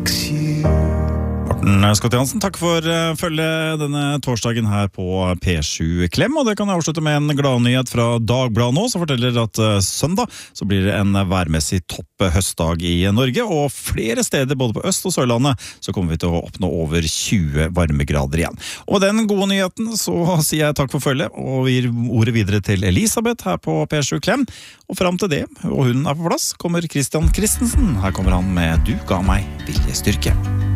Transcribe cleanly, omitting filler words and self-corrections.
Morten Skott-Jansen, takk for følge denne torsdagen her på P7 Klem, og det kan jeg avslutte med en gladnyhet fra Dagbladet nå, som forteller at søndag så blir det en værmessig topp høstdag i Norge, og flere steder både på Øst- og Sørlandet så kommer vi til å oppnå over 20 varmegrader igjen. Og den gode nyheten så sier jeg takk for følge, og gir ordet videre til Elisabeth her på P7 Klem, og frem til det, og hun er på plass, kommer Christian Christensen. Her kommer han med Du ga meg viljestyrke.